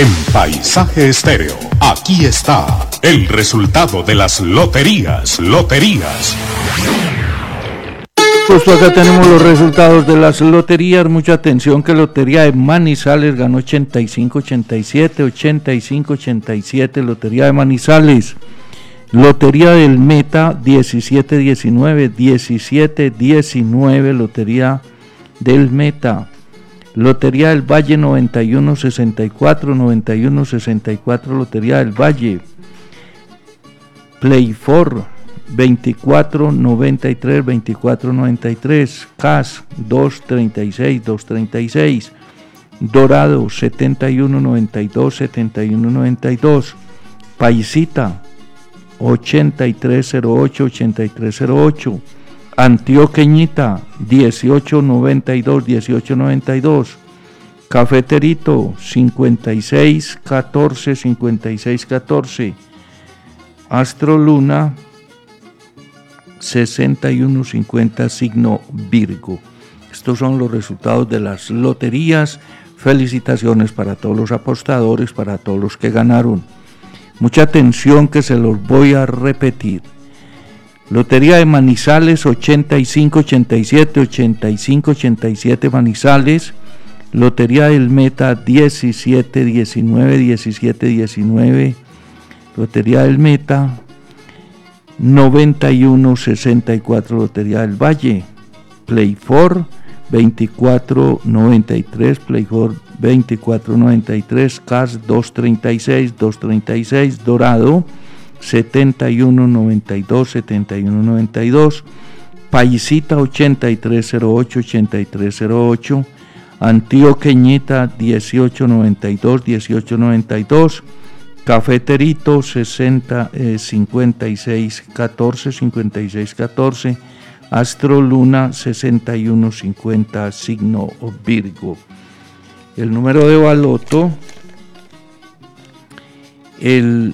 En Paisaje Estéreo, aquí está el resultado de las loterías. Pues acá tenemos los resultados de las loterías. Mucha atención que Lotería de Manizales ganó 85-87, 85-87, Lotería de Manizales. Lotería del Meta 17-19, 17-19, Lotería del Meta. Lotería del Valle 91-64, 91-64, Lotería del Valle. Play 4 24-93, 24-93, CAS 236, 236, Dorado 71-92, 71-92, Paisita 8308, 8308, Antioqueñita 1892, 1892, Cafeterito 5614, 5614, Astroluna 6150, signo Virgo. Estos son los resultados de las loterías. Felicitaciones para todos los apostadores, para todos los que ganaron. Mucha atención que se los voy a repetir. Lotería de Manizales 85-87, 85-87 Manizales. Lotería del Meta 17-19, 17-19. Lotería del Meta 91-64, Lotería del Valle. Play 4 24-93, Play 4 24-93, CAS 236, 236, Dorado 71-92, 71-92, Paisita 8308, 8308, Antioqueñita 1892, 1892, Cafeterito 56 14, 56 14, Astroluna 6150, signo Virgo. El número de baloto, el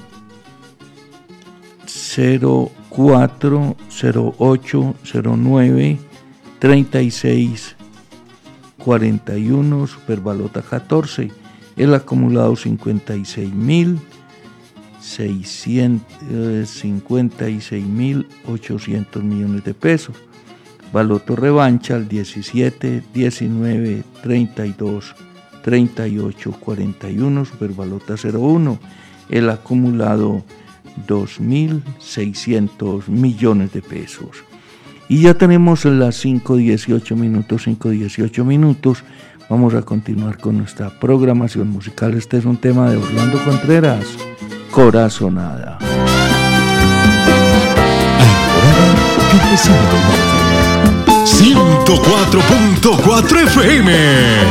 04, 08, 09, 36, 41, Superbalota 14, el acumulado 56.800 millones de pesos. Baloto revancha al 17, 19, 32, 38, 41, Superbalota 01, el acumulado 2.600 millones de pesos. Y ya tenemos las 5:18 minutos. Vamos a continuar con nuestra programación musical. Este es un tema de Orlando Contreras, Corazonada. Ahora, 104.4 FM.